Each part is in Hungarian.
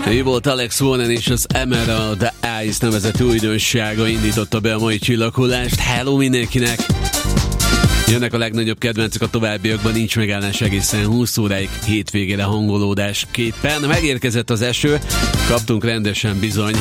Ő volt Alex Warren és az Emerald Eyes nevezett újdonsága indította be a mai csillagullást. Hello mindenkinek! Jönnek a legnagyobb kedvencek a továbbiakban, nincs megállás egészen 20 óráig, hétvégére hangolódásképpen. Megérkezett az eső, kaptunk rendesen bizony,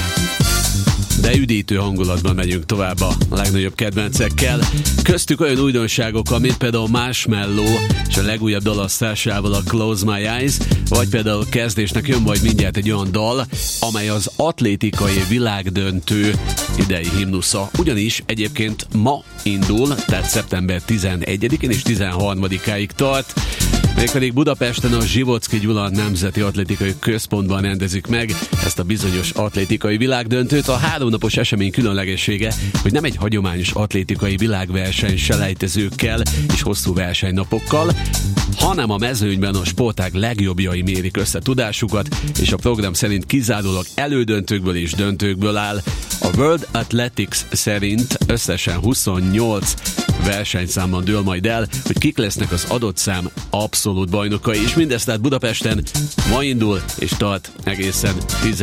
de üdítő hangulatban megyünk tovább a legnagyobb kedvencekkel. Köztük olyan újdonságokkal, mint például Marshmello és a legújabb dalasztásával a Close My Eyes, vagy például kezdésnek jön majd mindjárt egy olyan dal, amely az atlétikai világdöntő idei himnusza. Ugyanis egyébként ma indul, tehát szeptember 11-én és 13-áig tart, mégpedig Budapesten a Zsivocki Gyula Nemzeti Atlétikai Központban rendezik meg ezt a bizonyos atlétikai világdöntőt. A 3 napos esemény különlegessége, hogy nem egy hagyományos atlétikai világverseny selejtezőkkel és hosszú versenynapokkal, hanem a mezőnyben a sportág legjobbjai mérik össze tudásukat, és a program szerint kizárólag elődöntőkből és döntőkből áll. A World Athletics szerint összesen 28 versenyszámban dől majd el, hogy kik lesznek az adott szám abszolút bajnokai, és mindezt tehát Budapesten ma indul és tart egészen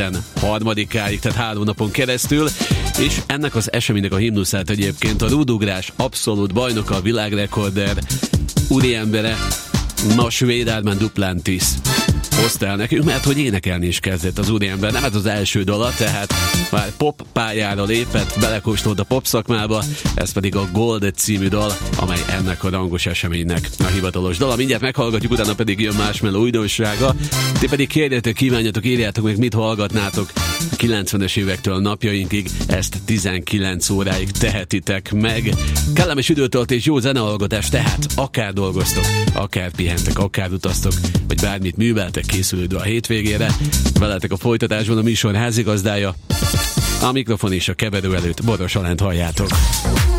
13-áig, tehát 3 napon keresztül, és ennek az eseménynek a himnuszát egyébként a rúdugrás abszolút bajnoka, a világrekorder úriembere, a svéd Armand Duplantis hozta el nekünk, mert hogy énekelni is kezdett az úriember. Nem ez az első dala, tehát már pop pályára lépett, belekóstolt a pop szakmába, ez pedig a Gold című dal, amely ennek a rangos eseménynek a hivatalos dala. Mindjárt meghallgatjuk, utána pedig jön Marshmello újdonsága. Ti pedig kérjetek, kívánjatok, írjátok meg, mit hallgatnátok a 90-es évektől napjainkig, ezt 19 óráig tehetitek meg. Kellemes időtöltés, jó zenehallgatás, tehát akár dolgoztok, akár pihentek, akár utaztok, vagy bármit műveltek, készülődve a hétvégére. Veletek a folytatásban a műsor házigazdája, a mikrofon és a keverő előtt Boros Alánt halljátok.